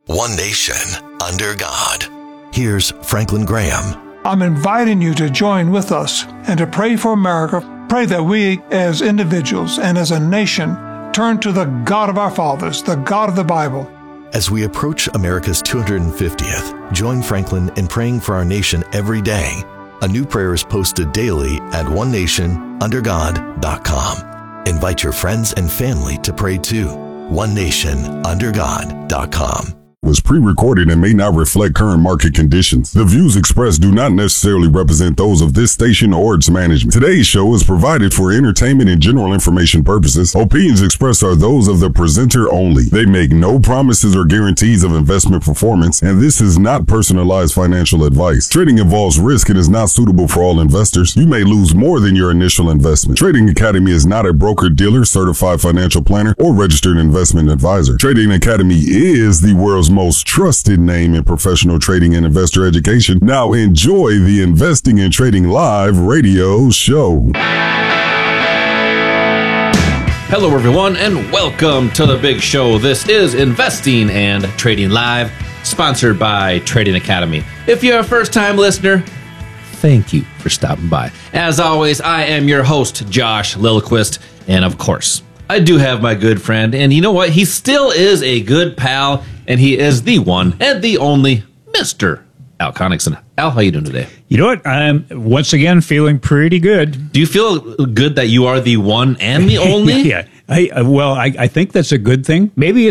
One nation, under God. Here's Franklin Graham. I'm inviting you to join with us and to pray for America. Pray that we, as individuals and as a nation, turn to the God of our fathers, the God of the Bible. As we approach America's 250th, join Franklin in praying for our nation every day. A new prayer is posted daily at onenationundergod.com. Invite your friends and family to pray too. onenationundergod.com. Was pre-recorded and may not reflect current market conditions. The views expressed do not necessarily represent those of this station or its management. Today's show is provided for entertainment and general information purposes. Opinions expressed are those of the presenter only. They make no promises or guarantees of investment performance, and this is not personalized financial advice. Trading involves risk and is not suitable for all investors. You may lose more than your initial investment. Trading Academy is not a broker-dealer, certified financial planner, or registered investment advisor. Trading Academy is the world's most trusted name in professional trading and investor education. Now enjoy the Investing and Trading Live radio show. Hello everyone and welcome to the big show. This is Investing and Trading Live, sponsored by Trading Academy. If you're a first-time listener, thank you for stopping by. As always, I am your host, Josh Lilquist, and of course, I do have my good friend, and you know what? He still is a good pal, and he is the one and the only Mr. Al Connickson. Al, how you doing today? You know what? I'm once again feeling pretty good. Do you feel good that you are the one and the only? Yeah. I think that's a good thing. Maybe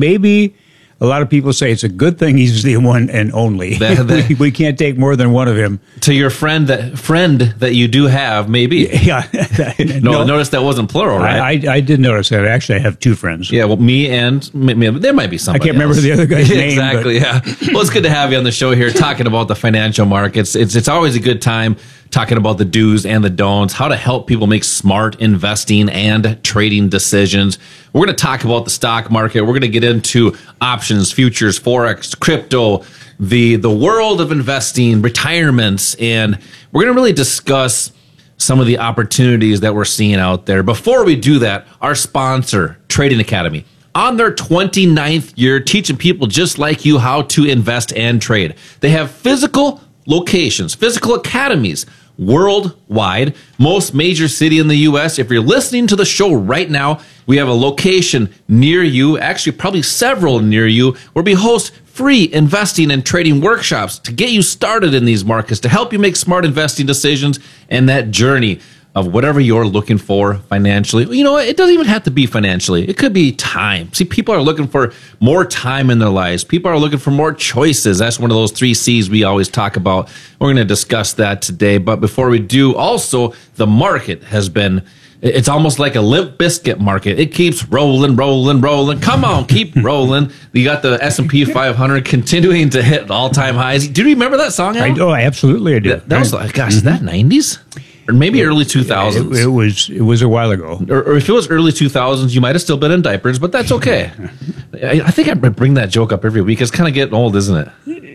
a lot of people say it's a good thing he's the one and only. We can't take more than one of him. To your friend that you do have, maybe. Yeah. No, notice that wasn't plural, right? I did notice that. Actually, I have two friends. Yeah, well, me and there might be somebody I can't remember the other guy's name. Exactly, yeah. Well, it's good to have you on the show here talking about the financial markets. It's always a good time talking about the do's and the don'ts, how to help people make smart investing and trading decisions. We're going to talk about the stock market. We're going to get into options, futures, forex, crypto, the world of investing, retirements, and we're going to really discuss some of the opportunities that we're seeing out there. Before we do that, our sponsor, Trading Academy, on their 29th year, teaching people just like you how to invest and trade. They have physical locations, physical academies worldwide, most major city in the U.S. If you're listening to the show right now, we have a location near you, actually probably several near you, where we host free investing and trading workshops to get you started in these markets, to help you make smart investing decisions and that journey of whatever you're looking for financially. You know what? It doesn't even have to be financially. It could be time. See, people are looking for more time in their lives. People are looking for more choices. That's one of those 3 C's we always talk about. We're going to discuss that today. But before we do, also, the market has been, it's almost like a Limp Biscuit market. It keeps rolling. Come on, keep rolling. You got the S&P 500 continuing to hit all-time highs. Do you remember that song, Al? Absolutely I do. That was like, gosh, is that 90s? Or maybe early 2000s. It was a while ago. Or if it was early 2000s, you might have still been in diapers, but that's okay. I think I bring that joke up every week. It's kind of getting old, isn't it?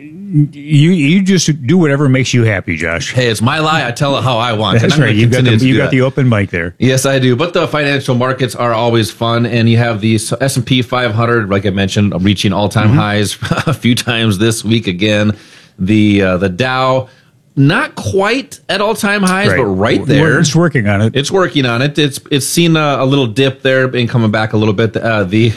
You just do whatever makes you happy, Josh. Hey, it's my lie. I tell it how I want. That's right. You got the open mic there. Yes, I do. But the financial markets are always fun, and you have the S&P 500, like I mentioned, reaching all-time highs a few times this week again. The Dow, not quite at all-time highs, but right there. It's working on it. It's seen a little dip there and coming back a little bit. The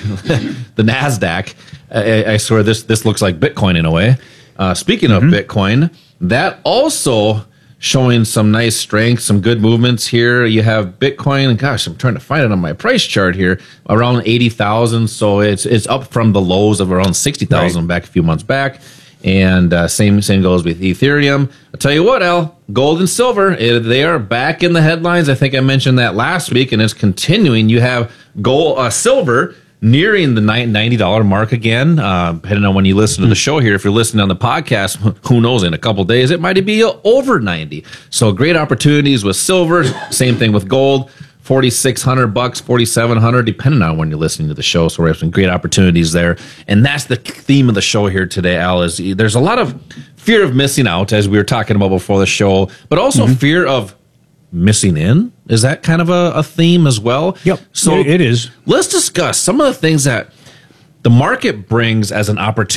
NASDAQ, I swear this looks like Bitcoin in a way. Speaking of Bitcoin, that also showing some nice strength, some good movements here. You have Bitcoin, and gosh, I'm trying to find it on my price chart here, around 80,000. So it's up from the lows of around 60,000 back a few months back. And same goes with Ethereum. I'll tell you what, Al, gold and silver, they are back in the headlines. I think I mentioned that last week, and it's continuing. You have silver nearing the $90 mark again, depending on when you listen to the show here. If you're listening on the podcast, who knows, in a couple days, it might be over 90. So great opportunities with silver. Same thing with gold. $4,600, $4,700, depending on when you're listening to the show. So we have some great opportunities there. And that's the theme of the show here today, Al, is there's a lot of fear of missing out, as we were talking about before the show, but also fear of missing in. Is that kind of a theme as well? Yep, so it is. Let's discuss some of the things that the market brings as an opportunity